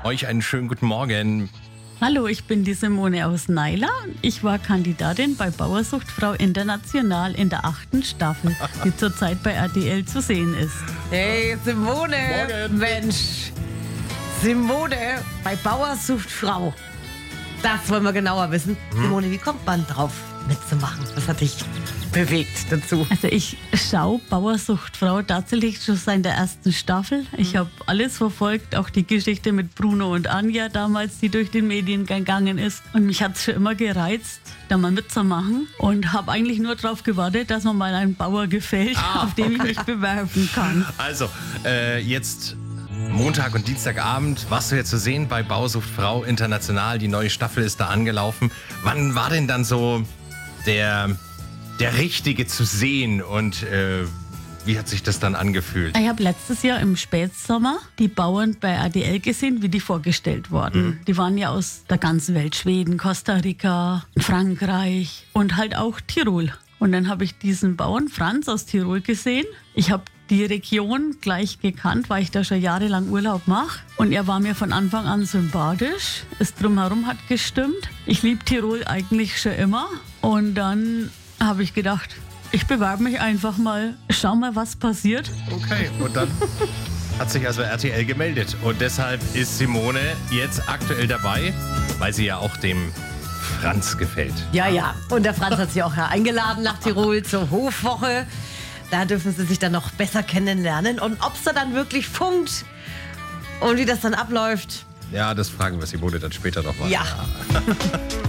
Euch einen schönen guten Morgen. Hallo, ich bin die Simone aus Naila. Ich war Kandidatin bei Bauersuchtfrau International in der 8. Staffel, die zurzeit bei RTL zu sehen ist. Hey Simone, Morgen. Mensch, Simone bei Bauersuchtfrau. Das wollen wir genauer wissen. Simone, wie kommt man drauf mitzumachen? Was hat dich bewegt dazu? Also ich schaue Bauersuchtfrau tatsächlich schon seit der 1. Staffel. Ich habe alles verfolgt, auch die Geschichte mit Bruno und Anja damals, die durch den Medien gegangen ist. Und mich hat es schon immer gereizt, da mal mitzumachen. Und habe eigentlich nur darauf gewartet, dass mir mal ein Bauer gefällt, auf den ich mich bewerben kann. Also, jetzt Montag und Dienstagabend warst du jetzt zu sehen bei Bauersuchtfrau International. Die neue Staffel ist da angelaufen. Wann war denn dann so der Richtige zu sehen und wie hat sich das dann angefühlt? Ich habe letztes Jahr im Spätsommer die Bauern bei RTL gesehen, wie die vorgestellt wurden. Die waren ja aus der ganzen Welt, Schweden, Costa Rica, Frankreich und halt auch Tirol. Und dann habe ich diesen Bauern Franz aus Tirol gesehen. Ich habe die Region gleich gekannt, weil ich da schon jahrelang Urlaub mache. Und er war mir von Anfang an sympathisch. Das Drumherum hat gestimmt. Ich liebe Tirol eigentlich schon immer. Und dann habe ich gedacht, ich bewerbe mich einfach mal, schau mal, was passiert. Okay, und dann hat sich also RTL gemeldet. Und deshalb ist Simone jetzt aktuell dabei, weil sie ja auch dem Franz gefällt. Ja. Und der Franz hat sie auch eingeladen nach Tirol zur Hofwoche. Da dürfen sie sich dann noch besser kennenlernen. Und ob es da dann wirklich funkt und wie das dann abläuft. Ja, das fragen wir Simone dann später nochmal. Ja.